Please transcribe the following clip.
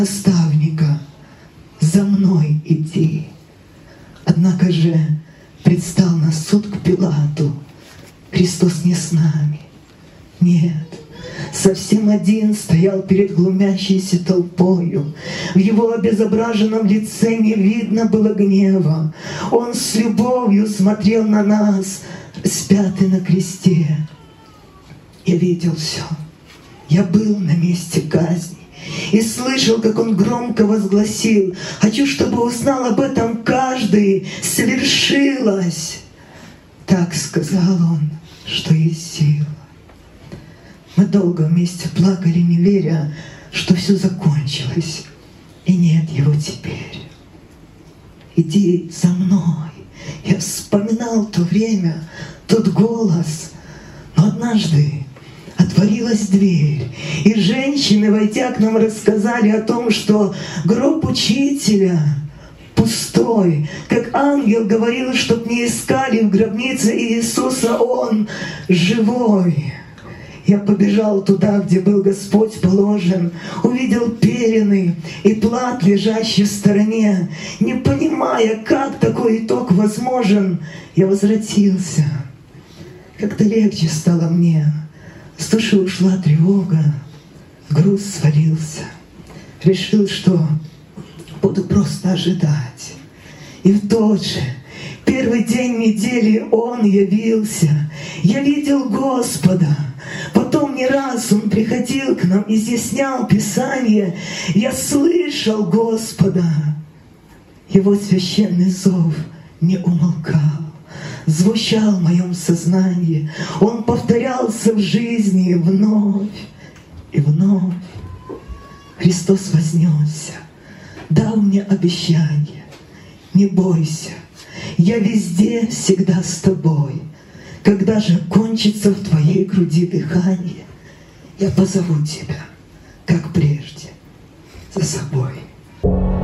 наставника, за мной иди. Однако же предстал на суд к Пилату. Христос не с нами. Нет, совсем один стоял перед глумящейся толпою. В его обезображенном лице не видно было гнева. Он с любовью смотрел на нас, распятый на кресте. Я видел все. Я был на месте казни и слышал, как он громко возгласил: «Хочу, чтобы узнал об этом каждый, свершилось!» Так сказал он, что есть сила. Мы долго вместе плакали, не веря, что все закончилось, и нет его теперь. Иди за мной. Я вспоминал то время, тот голос, но однажды отворилась дверь, и женщины, войдя к нам, рассказали о том, что гроб учителя пустой, как ангел говорил, чтоб не искали в гробнице Иисуса, Он живой. Я побежал туда, где был Господь положен, увидел пелены и плат, лежащий в стороне. Не понимая, как такой итог возможен, я возвратился. Как-то легче стало мне. С души ушла тревога, груз свалился. Решил, что буду просто ожидать. И в тот же первый день недели Он явился. Я видел Господа. Потом не раз Он приходил к нам, изъяснял Писание. Я слышал Господа. Его священный зов не умолкал, звучал в моем сознании. Он повторялся в жизни вновь и вновь. Христос вознесся, дал мне обещание: не бойся, я везде всегда с тобой. Когда же кончится в твоей груди дыхание, я позову тебя, как прежде, за собой.